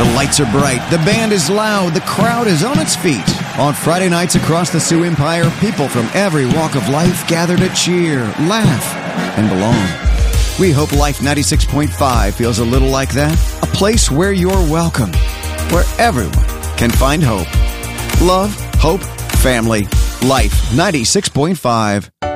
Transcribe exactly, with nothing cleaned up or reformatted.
The lights are bright, the band is loud, the crowd is on its feet. On Friday nights across the Sioux Empire, people from every walk of life gather to cheer, laugh, and belong. We hope Life ninety-six point five feels a little like that. A place where you're welcome, where everyone can find hope. Love, hope, family. Life ninety-six point five.